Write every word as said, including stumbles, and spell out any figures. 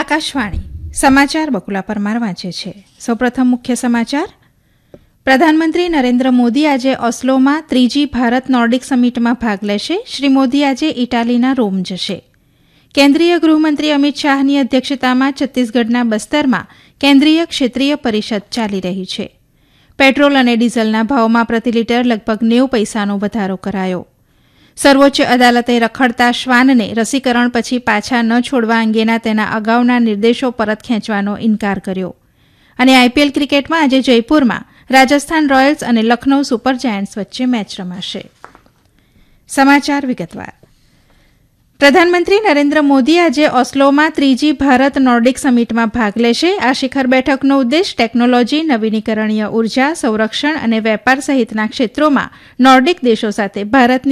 આકાશવાણી સમાચાર બકુલા પરમાર વાંચે છે. સૌપ્રથમ મુખ્ય સમાચાર. પ્રધાનમંત્રી નરેન્દ્ર મોદી આજે ઓસ્લોમાં ત્રીજી ભારત નોર્ડિક સમિટમાં ભાગ લેશે. શ્રી મોદી આજે ઇટાલીના રોમ જશે. કેન્દ્રીય ગૃહમંત્રી અમિત શાહની અધ્યક્ષતામાં છત્તીસગઢના બસ્તરમાં કેન્દ્રીય ક્ષેત્રીય પરિષદ ચાલી રહી છે. પેટ્રોલ અને ડીઝલના ભાવમાં પ્રતિ લીટર લગભગ નેવું પૈસાનો વધારો કરાયો. સર્વોચ્ચ અદાલતે રખડતા શ્વાનને રસીકરણ પછી પાછા ન છોડવા અંગેના તેના અગાઉના નિર્દેશો પરત ખેંચવાનો ઇનકાર કર્યો. અને આઈપીએલ ક્રિકેટમાં આજે જયપુરમાં રાજસ્થાન રોયલ્સ અને લખનૌ સુપર જાયન્ટ્સ વચ્ચે મેચ રમાશે. સમાચાર વિગતવાર. પ્રધાનમંત્રી નરેન્દ્ર મોદી આજે ઓસ્લોમાં ત્રીજી ભારત નોર્ડિક સમિટમાં ભાગ લેશે. આ શિખર બેઠકનો ઉદ્દેશ ટેકનોલોજી, નવીનીકરણીય ઉર્જા, સંરક્ષણ અને વેપાર સહિતના ક્ષેત્રોમાં નોર્ડિક દેશો સાથે ભારતની